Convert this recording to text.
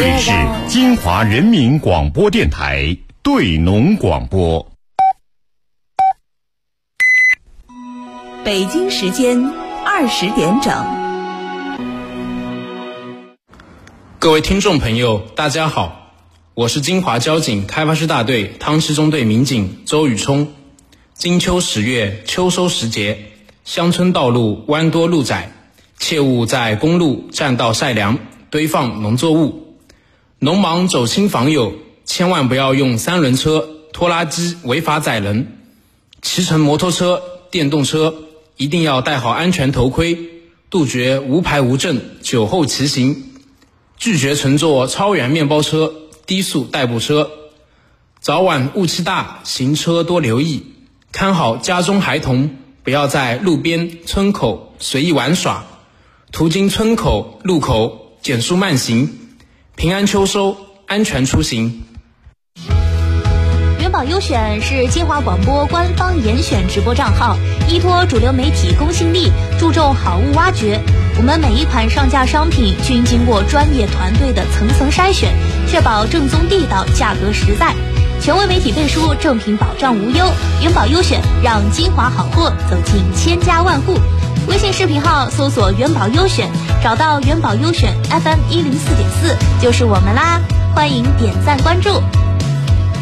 里是金华人民广播电台对农广播。 北京时间20点整。 各位听众朋友，大家好，我是金华交警开发区大队汤溪中队民警周宇冲。金秋10月，秋收时节，乡村道路弯多路窄，切勿在公路、栈道晒粮、堆放农作物。农忙走亲访友，千万不要用3轮车、拖拉机违法载人。骑乘摩托车、电动车一定要戴好安全头盔，杜绝无牌无证、酒后骑行，拒绝乘坐超员面包车、低速代步车。早晚雾气大，行车多留意，看好家中孩童，不要在路边、村口随意玩耍，途经村口、路口减速慢行。平安秋收，安全出行。 元宝优选是金华广播官方严选直播账号，依托主流媒体公信力，注重好物挖掘。我们每一款上架商品均经过专业团队的层层筛选，确保正宗地道、价格实在。权威媒体背书，正品保障无忧。元宝优选，让金华好货走进千家万户。微信视频号搜索元宝优选，找到元宝优选 FM 104.4就是我们啦，欢迎点赞关注。